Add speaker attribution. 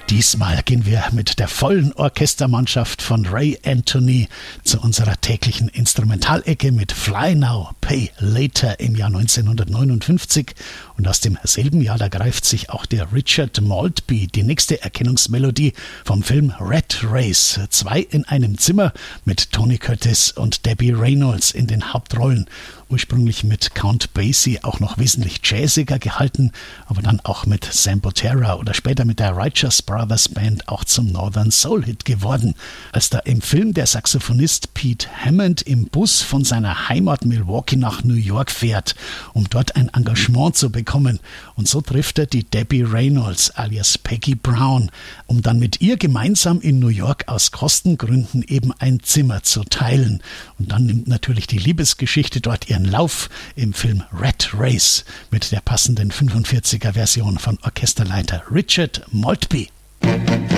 Speaker 1: Diesmal gehen wir mit der vollen Orchestermannschaft von Ray Anthony zu unserer täglichen Instrumentalecke mit Fly Now, Pay Later im Jahr 1959. Und aus demselben Jahr, da greift sich auch der Richard Maltby die nächste Erkennungsmelodie vom Film Rat Race. 2 in einem Zimmer mit Tony Curtis und Debbie Reynolds in den Hauptrollen. Ursprünglich mit Count Basie auch noch wesentlich jazziger gehalten, aber dann auch mit Sam Botera oder später mit der Righteous Brothers Band auch zum Northern Soul Hit geworden. Als da im Film der Saxophonist Pete Hammond im Bus von seiner Heimat Milwaukee nach New York fährt, um dort ein Engagement zu bekommen. Und so trifft er die Debbie Reynolds alias Peggy Brown, um dann mit ihr gemeinsam in New York aus Kostengründen eben ein Zimmer zu teilen. Und dann nimmt natürlich die Liebesgeschichte dort ihren Lauf im Film Rat Race mit der passenden 45er Version von Orchesterleiter Richard Maltby.